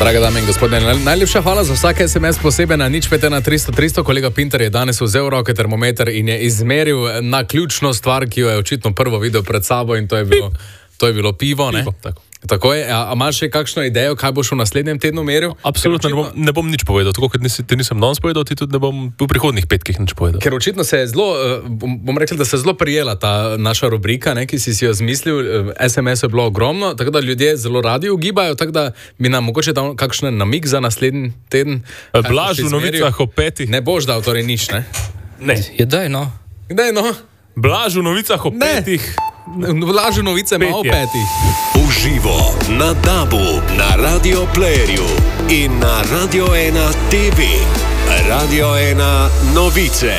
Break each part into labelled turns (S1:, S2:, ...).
S1: Drage dame in gospodje, najlepša hvala za vsak SMS posebej na 051 Kolega Pinter je danes vzel roke termometer in je izmeril na ključno stvar, ki jo je očitno prvo videl pred sabo, in to je bilo pivo, ne? Tako je. A imaš še kakšno idejo, kaj boš v naslednjem tednu meril?
S2: Absolutno ne bom nič povedal. Tako kot ti nisem danes povedal, ti tudi ne bom v prihodnih petkih nič povedal.
S1: Ker očitno se je zelo, bom rekel, da se je zelo prijela ta naša rubrika, ne, ki si jo zmislil. SMS je bilo ogromno, tako da ljudje zelo radi ugibajo, tako da bi nam mogoče dal kakšen namig za naslednji teden.
S2: Blaž v novicah o petih.
S1: Ne boš dal torej nič, ne?
S2: Ne.
S3: Je daj no.
S2: Blaž v novicah o petih.
S1: Blaž v novice ima o petih.
S4: Uživo na DAB-u, na Radio Playerju in na Radio 1 TV. Radio 1 novice.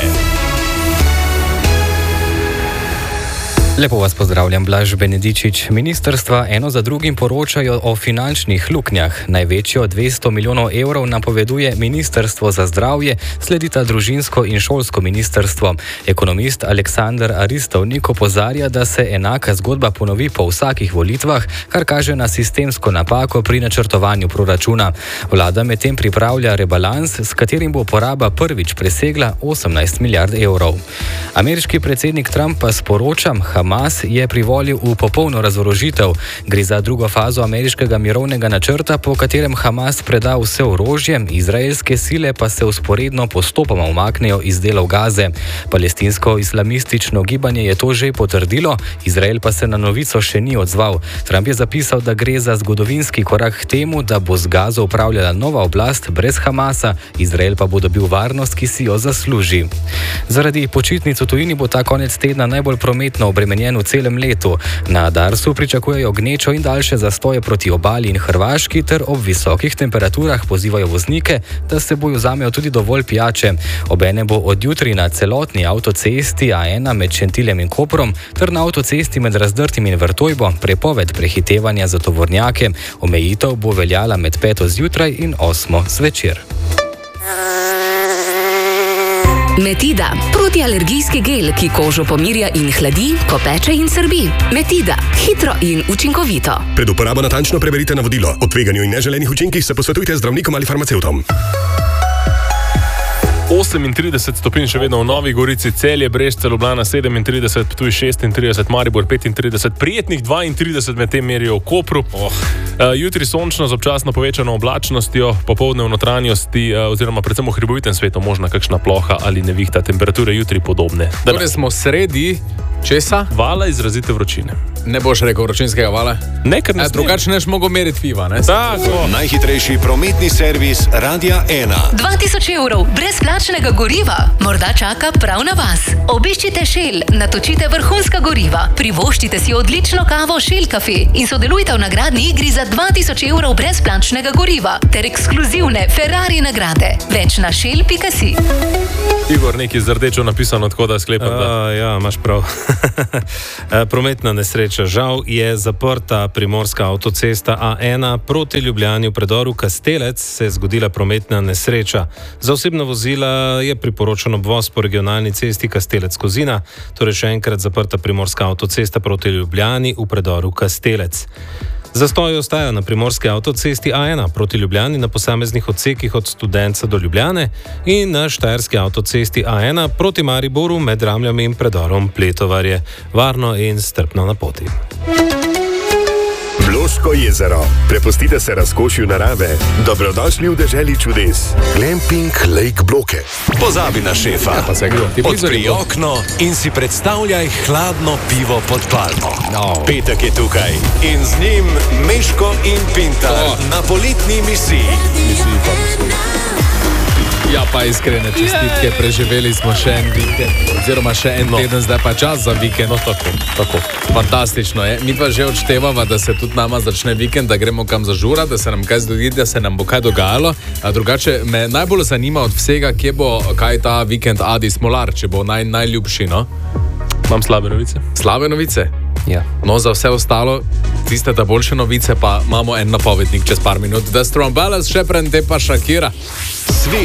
S3: Lepo vas pozdravljam, Blaž Benedičič. Ministrstva eno za drugim poročajo o finančnih luknjah. Največjo 200 milijonov evrov napoveduje Ministrstvo za zdravje, sledita družinsko in šolsko ministrstvo. Ekonomist Aleksander Aristovnik opozarja, da se enaka zgodba ponovi po vsakih volitvah, kar kaže na sistemsko napako pri načrtovanju proračuna. Vlada medtem pripravlja rebalans, s katerim bo poraba prvič presegla 18 milijard evrov. Ameriški predsednik Trump pa sporoča, Hamas je privolil v popolno razorožitev. Gre za drugo fazo ameriškega mirovnega načrta, po katerem Hamas preda vse orožje, izraelske sile pa se vzporedno postopoma umaknejo iz delov Gaze. Palestinsko-islamistično gibanje je to že potrdilo, Izrael pa se na novico še ni odzval. Trump je zapisal, da gre za zgodovinski korak k temu, da bo z Gazo upravljala nova oblast brez Hamasa, Izrael pa bo dobil varnost, ki si jo zasluži. Zaradi počitnic v tujini bo ta konec tedna najbolj prometno obremenjen v celem letu. Na Darsu pričakujejo gnečo in daljše zastoje proti obali in Hrvaški ter ob visokih temperaturah pozivajo voznike, da se bojo vzamejo tudi dovolj pijače. Obenem bo od jutri na celotni avtocesti A1 med Šentiljem in Koprom ter na avtocesti med Razdrtim in Vrtojbo prepoved prehitevanja za tovornjake. Omejitev bo veljala med 5. zjutraj in 8. zvečer.
S5: Metida, protialergijski gel, ki kožo pomirja in hladi, ko peče in srbi. Metida, hitro in učinkovito.
S6: Pred uporabo natančno preberite navodilo. O tveganju in neželenih učinkih se posvetujte z zdravnikom ali farmacevtom.
S2: 38 stopinj še vedno v Novi Gorici, Celje, Brežice, Ljubljana 37, Ptuj 36, Maribor 35, prijetnih 32 med tem merijo v Kopru. Jutri sončno z občasno povečano oblačnostjo, popoldne v notranjosti oziroma predvsem v hribovitem svetu možna kakšna ploha ali nevihta, temperature jutri podobne.
S1: Torej smo sredi česa?
S2: Vala izrazite vročine.
S1: Ne boš rekel vročinskega vala?
S2: Ne, ker ne smem.
S1: Drugače neš mogo meriti piva, ne?
S2: Tako.
S4: Najhitrejši prometni servis Radia 1.
S5: 2000 evrov brezplačnega goriva morda čaka prav na vas. Obiščite Shell, natočite vrhunska goriva, privoščite si odlično kavo Shell Cafe in sodelujte v nagradni igri za 2000 evrov brezplačnega goriva ter ekskluzivne Ferrari nagrade. Več na shell.si.
S2: Igor, nekaj z rdečo napisano, tako da sklepam, da...
S7: Ja, imaš prav. Prometna nesreča. Žal je zaprta primorska avtocesta A1 proti Ljubljani v predoru Kastelec se je zgodila prometna nesreča. Za osebna vozila je priporočen obvoz po regionalni cesti Kastelec-Kozina, torej še enkrat zaprta primorska avtocesta proti Ljubljani v predoru Kastelec. Zastoji ostajajo na primorski avtocesti A1 proti Ljubljani na posameznih odsekih od Studenca do Ljubljane in na štajerski avtocesti A1 proti Mariboru med Ramljami in predorom Pletovarje. Varno in strpno na poti.
S6: Bloško jezero. Prepustite se razkošju narave. Dobrodošli v deželi čudes. Glamping Lake Bloke.
S4: Pozabi na šefa. Odpri okno in si predstavljaj hladno pivo pod palmo. Petek je tukaj in z njim Meško in Pintar na poletni misiji.
S1: Ja, pa iskrene čestitke, preživeli smo še en vikend, oziroma še en teden, zdaj pa čas za vikend.
S2: Tako.
S1: Fantastično je. Mi pa že odštevamo, da se tudi nama začne vikend, da gremo kam zažura, da se nam kaj zgodi, da se nam bo kaj dogajalo. A drugače me najbolj zanima od vsega, kje bo kaj ta vikend Adi Smolar, če bo najljubši, no?
S2: Imam slabe novice.
S1: Slabe novice?
S3: Ja.
S1: No, za vse ostalo, tiste ta boljše novice, pa imamo en napovednik čez par minut. Da Strombalas še prende pa Shakira.